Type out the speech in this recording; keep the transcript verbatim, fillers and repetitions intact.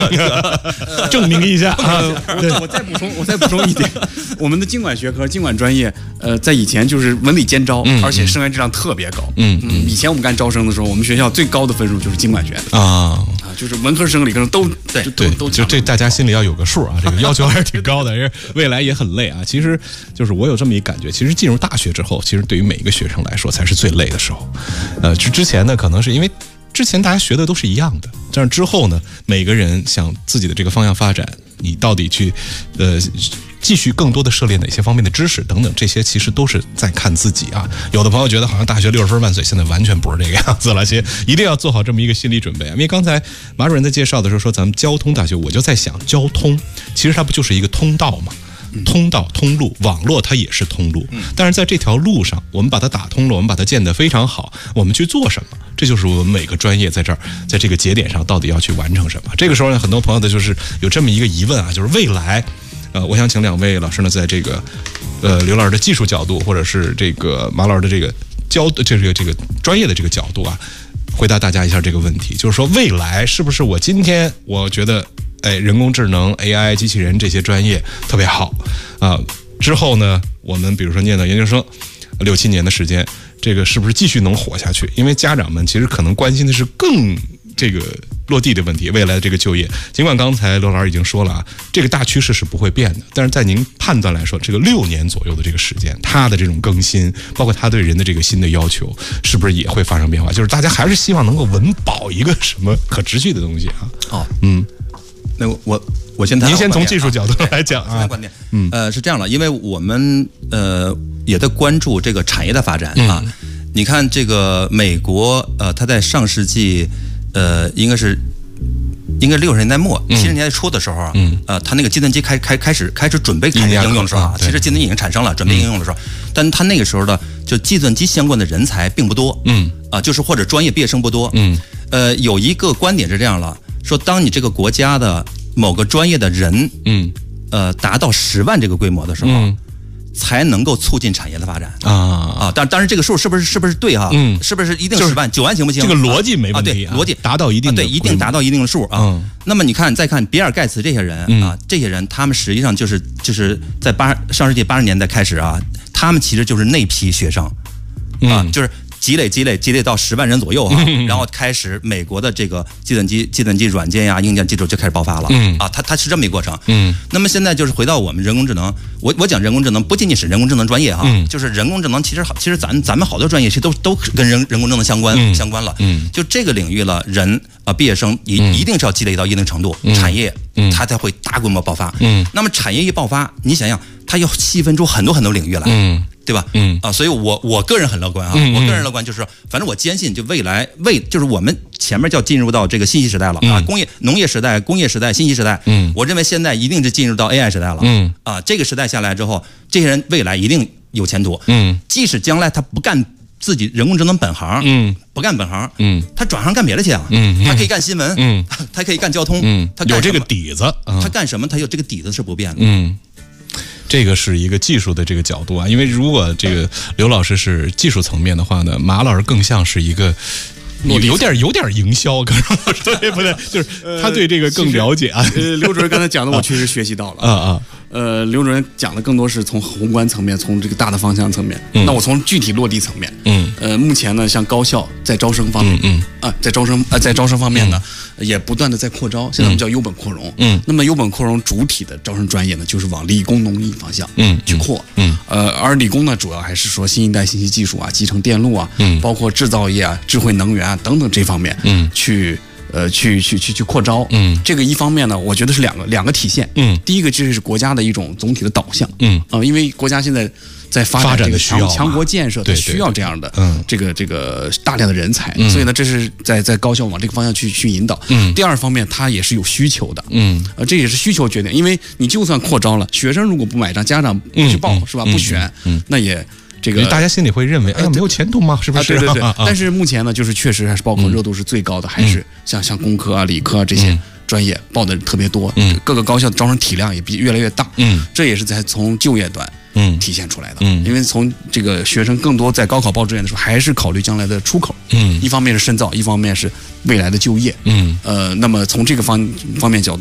证明一下啊！ 我我再补充，我再补充一点，我们的经管学科、经管专业，呃，在以前就是文理兼招， 嗯、 而且生源质量特别高。 嗯嗯，以前我们干招生的时候，我们学校最高的分数就是经管学的啊啊，就是文科生、理科生都对对，都就这大家心里要有个数啊，这个要求还是挺高的，未来也很累啊。其实就是我有这么一感觉，其实进入大学之后，其实对于每一个学生来说才是最累的时候。呃，之之前呢，可能是因为之前大家学的都是一样的，但是之后呢，每个人向自己的这个方向发展，你到底去呃继续更多的涉猎哪些方面的知识等等，这些其实都是在看自己啊。有的朋友觉得好像大学六十分万岁，现在完全不是这个样子了，其实一定要做好这么一个心理准备啊。因为刚才马主任在介绍的时候说咱们交通大学，我就在想，交通其实它不就是一个通道吗？通道、通路、网络它也是通路，但是在这条路上，我们把它打通了，我们把它建得非常好，我们去做什么？这就是我们每个专业在这儿，在这个节点上到底要去完成什么？这个时候呢，很多朋友的就是有这么一个疑问啊，就是未来，呃，我想请两位老师呢，在这个呃刘老师的技术角度，或者是这个马老师的这个教这个这个专业的这个角度啊，回答大家一下这个问题，就是说未来是不是我今天我觉得。哎，人工智能、A I、机器人这些专业特别好啊。之后呢，我们比如说念到研究生，六七年的时间，这个是不是继续能活下去？因为家长们其实可能关心的是更这个落地的问题，未来的这个就业。尽管刚才刘老师已经说了啊，这个大趋势是不会变的，但是在您判断来说，这个六年左右的这个时间，它的这种更新，包括它对人的这个新的要求，是不是也会发生变化？就是大家还是希望能够稳保一个什么可持续的东西啊？ 哦，嗯。那我我先谈， 您先从技术角度来讲啊， 观点，嗯，呃，是这样的，因为我们呃也在关注这个产业的发展啊。嗯、你看这个美国，呃，它在上世纪，呃，应该是应该六十年代末、七十年代初的时候啊，嗯，呃，它那个计算机开开开始开始准备开始应用的时候啊，其实计算机已经产生了，准备应用的时候，嗯、但它那个时候呢，就计算机相关的人才并不多，嗯，啊，就是或者专业毕业生不多，嗯，呃，有一个观点是这样了。说，当你这个国家的某个专业的人，嗯，呃，达到十万这个规模的时候，嗯、才能够促进产业的发展啊啊！但当然，这个数是不是是不是对哈？嗯，是不是一定十万、九万行不行？ 这个逻辑没问题， 啊、对，逻辑达到一定的、 啊，对，一定达到一定的数啊。嗯、那么你看，再看比尔盖茨这些人、嗯、啊，这些人他们实际上就是就是在八上世纪八十年代开始啊，他们其实就是那批学生啊，嗯、就是。积累积累积累到十万人左右啊，嗯、然后开始美国的这个计算机计算机软件呀、硬件技术就开始爆发了，嗯、啊，它它是这么一个过程。嗯，那么现在就是回到我们人工智能，我我讲人工智能不仅仅是人工智能专业哈、啊，嗯、就是人工智能其实好，其实咱咱们好多专业其实都都跟人人工智能相关、嗯、相关了。嗯，就这个领域了，人啊毕业生一、嗯、一定是要积累到一定程度，嗯、产业它才会大规模爆发。嗯，那么产业一爆发，你想想，它要细分出很多很多领域来。嗯。对吧？嗯啊，所以我我个人很乐观啊，嗯嗯我个人乐观就是说，反正我坚信，就未来未就是我们前面就要进入到这个信息时代了、嗯、啊，工业农业时代、工业时代、信息时代，嗯，我认为现在一定是进入到 A I 时代了，嗯啊，这个时代下来之后，这些人未来一定有前途，嗯，即使将来他不干自己人工智能本行，嗯，不干本行，嗯，他转行干别的去啊，嗯，他可以干新闻，嗯，他可以干交通，嗯，他有这个底子， 他干什么他有这个底子是不变的， 嗯。这个是一个技术的这个角度啊，因为如果这个刘老师是技术层面的话呢，马老师更像是一个有有点有点营销，可能对不对？就是他对这个更了解啊。 呃，刘主任刚才讲的，我确实学习到了啊啊。 呃，刘主任讲的更多是从宏观层面，从这个大的方向层面。嗯、那我从具体落地层面，嗯，呃，目前呢，像高校在招生方面，嗯啊，在招生啊，在招生方面呢，嗯、也不断的在扩招。现在我们叫优本扩容，嗯，那么优本扩容主体的招生专业呢，就是往理工农艺方向，嗯，去扩，嗯，呃，而理工呢，主要还是说新一代信息技术啊，集成电路啊，嗯，包括制造业啊、智慧能源啊等等这方面，嗯，去。呃，去去去去扩招，嗯，这个一方面呢，我觉得是两个两个体现，嗯，第一个这是国家的一种总体的导向，嗯啊、呃，因为国家现在在发展这个强强国建设，它需要这样的，嗯，这个这个大量的人才，嗯、所以呢，这是在在高校往这个方向去去引导，嗯，第二方面它也是有需求的，嗯，呃，这也是需求决定，因为你就算扩招了，学生如果不买账，家长不去报、嗯、是吧？不选，嗯，那也。这个大家心里会认为，哎呀，没有前途吗？是不是？ 啊、对对对。但是目前呢，就是确实还是报考热度是最高的，嗯、还是像像工科啊、理科啊这些专业报的特别多。嗯，各个高校的招生体量也比越来越大。嗯，这也是在从就业端嗯体现出来的。嗯，因为从这个学生更多在高考报志愿的时候，还是考虑将来的出口。嗯，一方面是深造，一方面是未来的就业。嗯，呃，那么从这个方方面角度。